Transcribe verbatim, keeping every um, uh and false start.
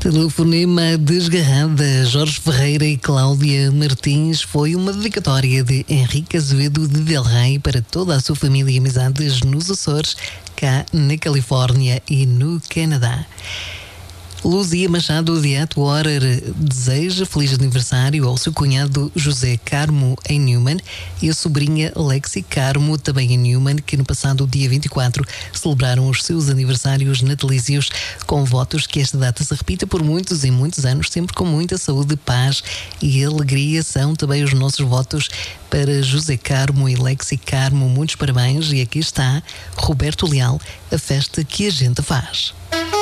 Telefonema desgarrada. Jorge Ferreira e Cláudia Martins foi uma dedicatória de Henrique Azevedo de Del Rey para toda a sua família e amizades nos Açores, cá na Califórnia e no Canadá. Luzia Machado de Atwater deseja feliz aniversário ao seu cunhado José Carmo em Newman e a sobrinha Lexi Carmo, também em Newman, que no passado dia vinte e quatro celebraram os seus aniversários natalícios, com votos que esta data se repita por muitos e muitos anos, sempre com muita saúde, paz e alegria. São também os nossos votos para José Carmo e Lexi Carmo. Muitos parabéns, e aqui está Roberto Leal, a festa que a gente faz.